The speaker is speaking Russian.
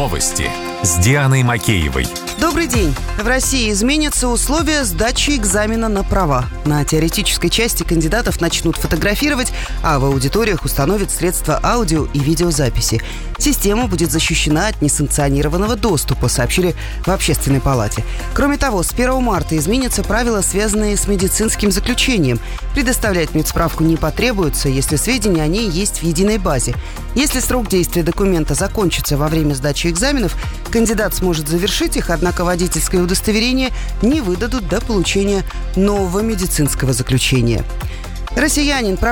Новости с Дианой Макеевой. Добрый день. В России изменятся условия сдачи экзамена на права. На теоретической части кандидатов начнут фотографировать, а в аудиториях установят средства аудио и видеозаписи. Система будет защищена от несанкционированного доступа, сообщили в Общественной палате. Кроме того, с 1 марта изменятся правила, связанные с медицинским заключением. Предоставлять медсправку не потребуется, если сведения о ней есть в единой базе. Если срок действия документа закончится во время сдачи экзаменов, кандидат сможет завершить их, однако водительское удостоверение не выдадут до получения нового медицинского заключения. Россиянин